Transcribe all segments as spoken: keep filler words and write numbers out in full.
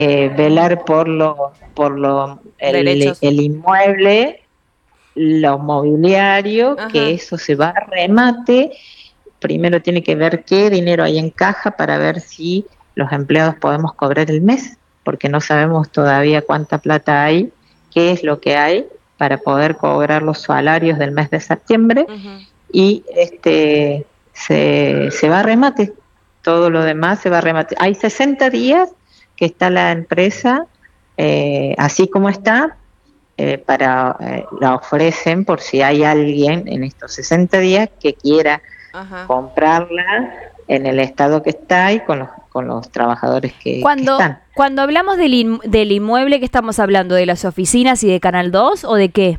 eh, velar por lo, por lo el, Derechos. el inmueble, lo mobiliario, Ajá. que eso se va a remate. Primero tiene que ver qué dinero hay en caja para ver si los empleados podemos cobrar el mes, porque no sabemos todavía cuánta plata hay, qué es lo que hay para poder cobrar los salarios del mes de septiembre. Uh-huh. Y este se, se va a remate, todo lo demás se va a remate. Hay sesenta días que está la empresa eh, así como está, eh, para eh, la ofrecen por si hay alguien en estos sesenta días que quiera Ajá. comprarla en el estado que está y con los, con los trabajadores que, que Cuando, están. cuando hablamos del, in, del inmueble, ¿que estamos hablando? ¿De las oficinas y de Canal dos o de qué?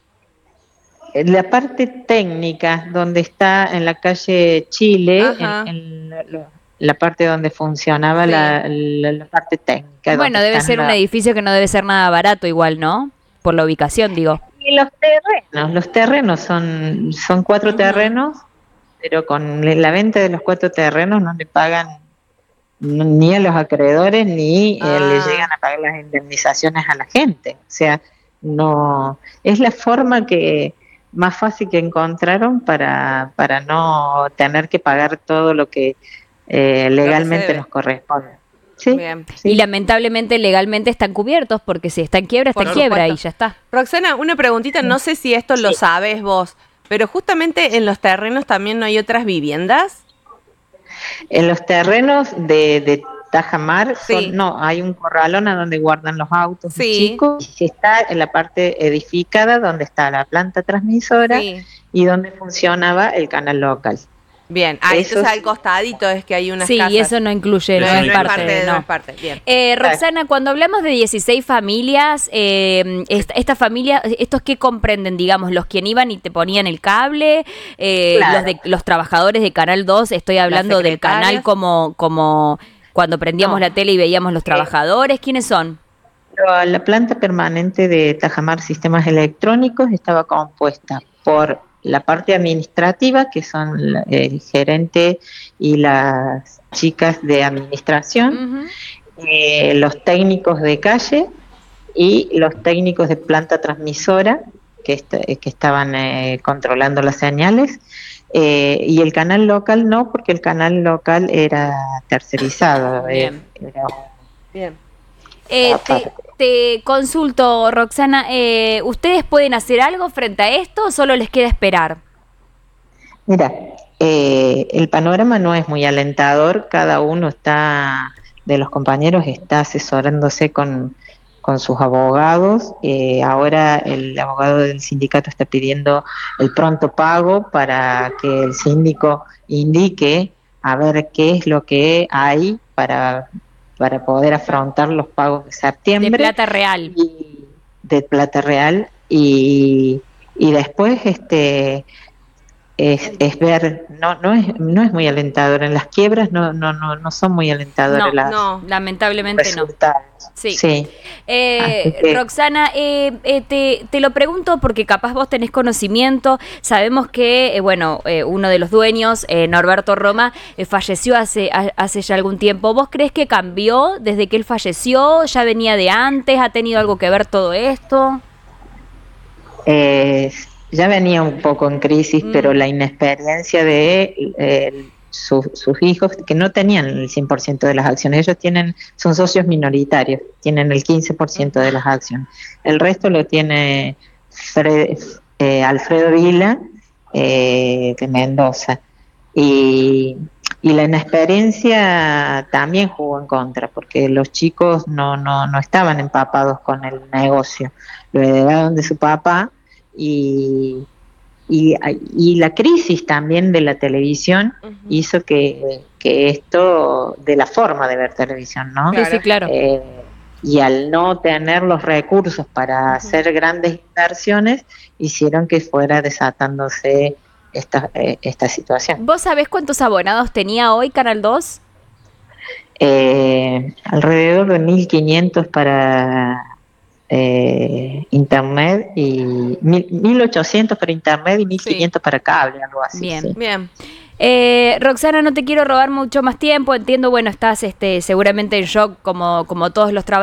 La parte técnica, donde está en la calle Chile, en, Ajá. en la, la parte donde funcionaba Sí. la, la, la parte técnica. Bueno, donde debe están ser un la... edificio que no debe ser nada barato igual, ¿no? Por la ubicación, digo. Y los terrenos, los terrenos son, son cuatro Uh-huh. terrenos, pero con la venta de los cuatro terrenos no le pagan ni a los acreedores ni Ah. eh, le llegan a pagar las indemnizaciones a la gente. O sea, no es la forma que más fácil que encontraron para, para no tener que pagar todo lo que eh, legalmente Lo que nos corresponde. ¿Sí? Bien. ¿Sí? Y lamentablemente legalmente están cubiertos porque si está en quiebra, está Por en quiebra supuesto. y ya está. Roxana, una preguntita, no sé si esto Sí. lo sabes vos, pero justamente en los terrenos también no hay otras viviendas. En los terrenos de, de Tajamar, Sí. son, no, hay un corralón a donde guardan los autos Sí. chicos, y está en la parte edificada donde está la planta transmisora Sí. y donde funcionaba el canal local. Bien, ah, Eso entonces sí. al costadito es que hay unas Sí, casas. y eso no incluye, no, no, no es es parte, parte, no. no es parte, bien. Eh, Roxana, cuando hablamos de dieciséis familias, eh, esta, esta familia, ¿estos qué comprenden, digamos? ¿Los que iban y te ponían el cable? Eh, Claro. los, de, los trabajadores de Canal dos, estoy hablando del canal como, como cuando prendíamos No. la tele y veíamos los trabajadores. ¿Quiénes son? Pero la planta permanente de Tajamar Sistemas Electrónicos estaba compuesta por la parte administrativa, que son la- el gerente y las chicas de administración, Uh-huh. eh, los técnicos de calle y los técnicos de planta transmisora que, est que estaban eh, controlando las señales, eh, y el canal local no, porque el canal local era tercerizado. Bien. Eh, era Bien. Eh, te, te consulto, Roxana, eh, ¿ustedes pueden hacer algo frente a esto o solo les queda esperar? Mira, eh, el panorama no es muy alentador, cada uno está, de los compañeros está asesorándose con, con sus abogados, eh, ahora el abogado del sindicato está pidiendo el pronto pago para que el síndico indique a ver qué es lo que hay para, para poder afrontar los pagos de septiembre. De plata real. Y, de plata real y, y después este Es, es ver, no no es no es muy alentador, en las quiebras no no no no son muy alentadores No, las No. lamentablemente no. resultados. Sí. Sí. Eh, que... Roxana, eh, eh, te, te lo pregunto porque capaz vos tenés conocimiento. Sabemos que, eh, bueno, eh, uno de los dueños, eh, Norberto Roma, eh, falleció hace, a, hace ya algún tiempo. ¿Vos crees que cambió desde que él falleció? ¿Ya venía de antes? ¿Ha tenido algo que ver todo esto? Eh, ya venía un poco en crisis, Mm. pero la inexperiencia de eh, su, sus hijos, que no tenían el cien por ciento de las acciones, ellos tienen son socios minoritarios, tienen el quince por ciento de las acciones. El resto lo tiene Fred, eh, Alfredo Vila, eh, de Mendoza. Y, y la inexperiencia también jugó en contra, porque los chicos no, no, no estaban empapados con el negocio, lo heredaron de su papá. Y, y, y la crisis también de la televisión uh-huh. hizo que, que esto, de la forma de ver televisión, ¿no? Sí, sí, claro. Eh, y al no tener los recursos para uh-huh. hacer grandes inversiones, hicieron que fuera desatándose esta, eh, esta situación. ¿Vos sabés cuántos abonados tenía hoy Canal dos? Eh, alrededor de mil quinientos para... Eh, internet y mil ochocientos para internet y mil quinientos sí. para cable, algo así. Bien, sí. bien. Eh, Roxana, no te quiero robar mucho más tiempo. Entiendo, bueno, estás este, seguramente en shock como, como todos los trabajadores.